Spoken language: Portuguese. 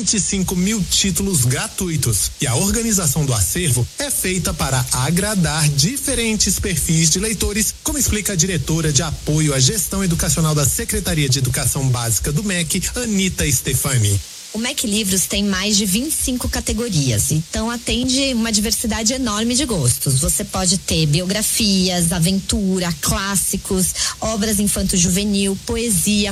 25 mil títulos gratuitos. E a organização do acervo é feita para agradar diferentes perfis de leitores, como explica a diretora de apoio à gestão educacional da Secretaria de Educação Básica do MEC, Anita Stefani. O MEC Livros tem mais de 25 categorias, então atende uma diversidade enorme de gostos. Você pode ter biografias, aventura, clássicos, obras infanto-juvenil, poesia,